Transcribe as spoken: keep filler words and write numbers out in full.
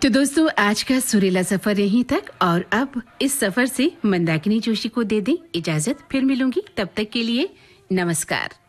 तो दोस्तों आज का सुरीला सफर यहीं तक, और अब इस सफर से मंदाकिनी जोशी को दे दें इजाजत। फिर मिलूंगी, तब तक के लिए नमस्कार।